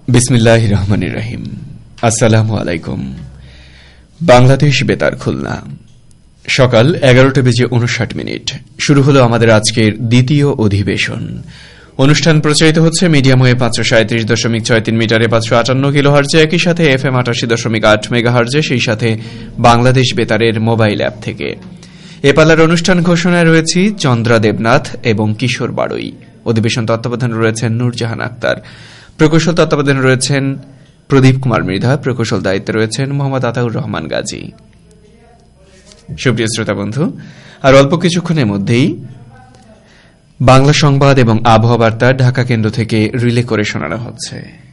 বিসমিল্লাহির রহমানির রহিম। আসসালামু আলাইকুম। বাংলাদেশ বেতার খুলনা, সকাল 11:59 শুরু হলো আমাদের আজকের দ্বিতীয় অধিবেশন। অনুষ্ঠান প্রচারিত হচ্ছে মিডিয়াম ওয়েভ 537.63 মিটারে 558 কিলোহার্জে, একই সাথে FM 88.8 মেগাহার্জে, সেই সাথে বাংলাদেশ বেতারের মোবাইল অ্যাপ থেকে। এ পালার অনুষ্ঠান ঘোষণায় রয়েছি চন্দ্রা দেবনাথ এবং কিশোর বাড়ই। অধিবেশন তত্ত্বাবধানে রয়েছেন নূরজাহান আক্তার। প্রকৌশল তত্ত্বাবধানে রয়েছেন প্রদীপ কুমার মৃধা। প্রকৌশল দায়িত্বে রয়েছেন মোহাম্মদ আতাউর রহমান গাজী। সুপ্রিয় শ্রোতা বন্ধু, আর অল্প কিছুক্ষণের মধ্যেই বাংলা সংবাদ এবং আবহাওয়া বার্তা ঢাকা কেন্দ্র থেকে রিলে করে শোনানো হচ্ছে।